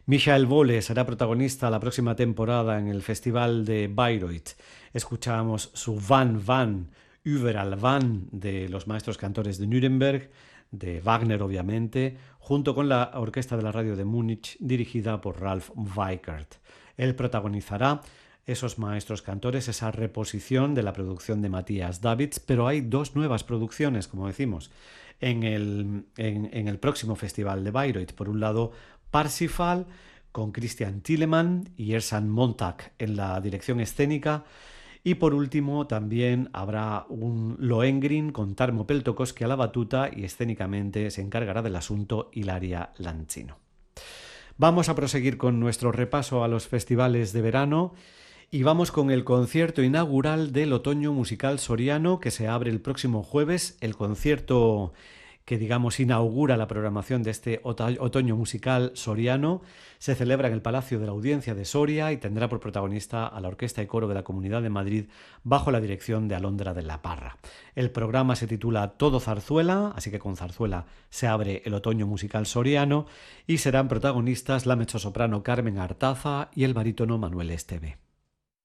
Michael Vole será protagonista la próxima temporada en el Festival de Bayreuth. Escuchamos su Van Van, Überall Van de los maestros cantores de Nuremberg, de Wagner obviamente, junto con la Orquesta de la Radio de Múnich dirigida por Ralph Weikert. Él protagonizará esos maestros cantores, esa reposición de la producción de Matthias Davids, pero hay dos nuevas producciones, como decimos, en el próximo Festival de Bayreuth. Por un lado, Parsifal, con Christian Thielemann y Ersan Montag en la dirección escénica. Y por último, también habrá un Lohengrin con Tarmo Peltokoski a la batuta y escénicamente se encargará del asunto Ilaria Lancino. Vamos a proseguir con nuestro repaso a los festivales de verano y vamos con el concierto inaugural del Otoño Musical Soriano que se abre el próximo jueves, el concierto que digamos inaugura la programación de este Otoño Musical Soriano. Se celebra en el Palacio de la Audiencia de Soria y tendrá por protagonista a la Orquesta y Coro de la Comunidad de Madrid bajo la dirección de Alondra de la Parra. El programa se titula Todo Zarzuela, así que con zarzuela se abre el Otoño Musical Soriano y serán protagonistas la mezzosoprano Carmen Artaza y el barítono Manuel Esteve.